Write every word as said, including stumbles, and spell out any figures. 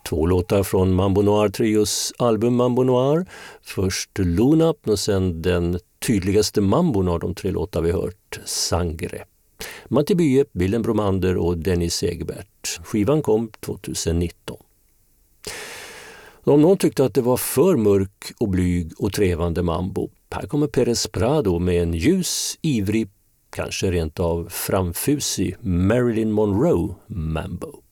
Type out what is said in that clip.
Två låtar från Mambo Noir Trios album Mambo Noir. Först Luna och sen den tydligaste mambon av de tre låtar vi hört, Sangre. Matti Bye, Willem Bromander och Dennis Egbert. Skivan kom tjugonitton. Om någon tyckte att det var för mörk och blyg och trevande mambo, här kommer Perez Prado med en ljus, ivrig, kanske rent av framfusig Marilyn Monroe mambo.